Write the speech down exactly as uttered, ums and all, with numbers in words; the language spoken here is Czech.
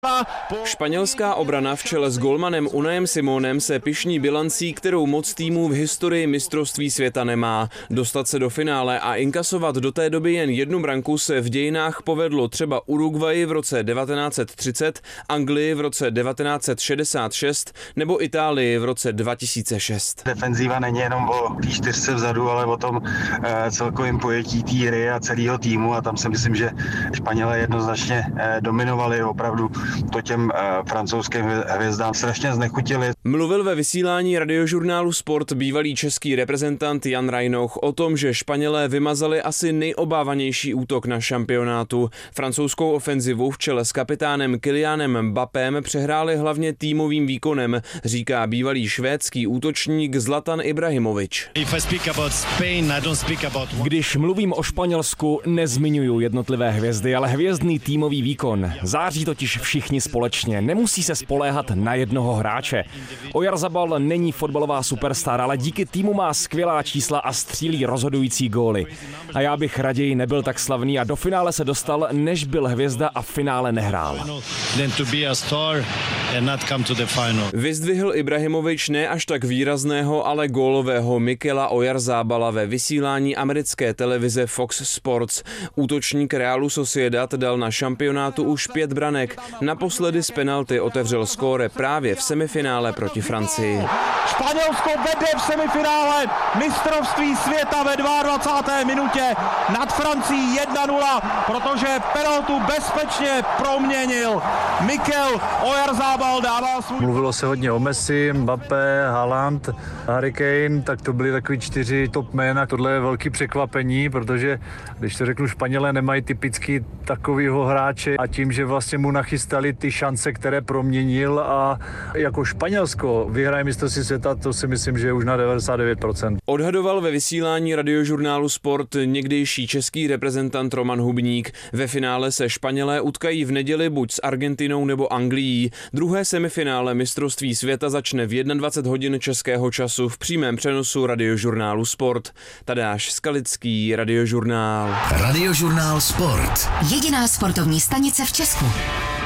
Španělská obrana v čele s golmanem Unajem Simonem se pyšní bilancí, kterou moc týmů v historii mistrovství světa nemá. Dostat se do finále a inkasovat do té doby jen jednu branku se v dějinách povedlo třeba Uruguayi v roce devatenáct set třicet, Anglii v roce devatenáct set šedesát šest nebo Itálii v roce dva tisíce šest. Defenzíva není jenom o té čtyřce vzadu, ale o tom e, celkovém pojetí té hry a celého týmu, a tam si myslím, že Španělé jednoznačně e, dominovali, opravdu to těm e, francouzským hvězdám strašně znechutili. Mluvil ve vysílání radiožurnálu Sport bývalý český reprezentant Jan Rajnoch o tom, že Španělé vymazali asi nejobávanější útok na šampionátu. Francouzskou ofenzivu v čele s kapitánem Kylianem Mbappém přehráli hlavně týmovým výkonem, říká bývalý švédský útočník Zlatan Ibrahimovič. Když mluvím o Španělsku, nezmiňuju jednotlivé hvězdy, ale hvězdný týmový výkon. Září totiž všichni společně, nemusí se spoléhat na jednoho hráče. Oyarzabal není fotbalová superstar, ale díky týmu má skvělá čísla a střílí rozhodující góly. A já bych raději nebyl tak slavný a do finále se dostal, než byl hvězda a v finále nehrál. Vyzdvihl Ibrahimovič ne až tak výrazného, ale gólového Mikela Oyarzabala ve vysílání americké televize Fox Sports. Útočník Realu Sociedad dal na šampionátu už pět branek. Naposledy z penalty otevřel skóre právě v semifinále proti Francii. Španělsko vede v semifinále mistrovství světa ve dvacáté druhé minutě nad Francií jedna nula, protože penaltu bezpečně proměnil Mikel Oyarzabal. Dává svůj... Mluvilo se hodně o Messi, Mbappé, Haaland, Harry Kane, tak to byly takový čtyři top jména. Tohle je velký překvapení, protože když to řeknu, Španělé nemají typicky takovýho hráče a tím, že vlastně mu nachystali ty šance, které proměnil, a jako Španělsko vyhraje mistrovství světa, to si myslím, že je už na devadesát devět procent. Odhadoval ve vysílání radiožurnálu Sport někdejší český reprezentant Roman Hubník. Ve finále se Španělé utkají v neděli buď s Argentinou nebo Anglií. Druhé semifinále mistrovství světa začne v dvacet jedna hodin českého času v přímém přenosu radiožurnálu Sport. Tadáš Skalický, Radiožurnál. Radiožurnál Sport. Jediná sportovní stanice v Česku.